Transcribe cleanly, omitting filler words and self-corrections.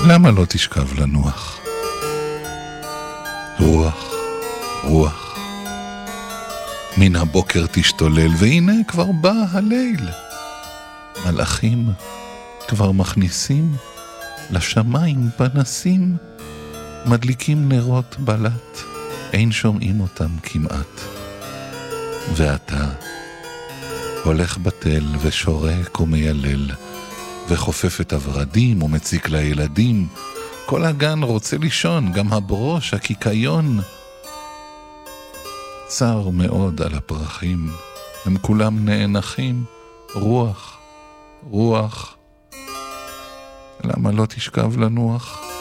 למה לא תשכב לנוח? רוח, רוח, מן הבוקר תשתולל, והנה כבר בא הליל. מלאכים כבר מכניסים לשמיים פנסים, מדליקים נרות בלט, אין שומעים אותם כמעט. ואתה הולך בתל ושורק ומיילל, וחופף את הורדים ומציק לילדים. כל הגן רוצה לישון, גם הברוש, הקיקיון. צר מאוד על הפרחים, הם כולם נאנחים. רוח, רוח, למה לא תשכב לנוח?